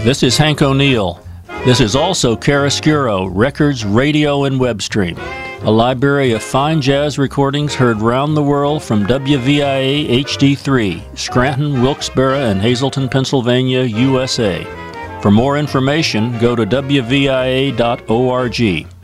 this is Hank O'Neill. This is also Chiaroscuro, Records, Radio, and Web Stream, a library of fine jazz recordings heard round the world from WVIA HD3, Scranton, Wilkes-Barre, and Hazleton, Pennsylvania, USA. For more information, go to WVIA.org.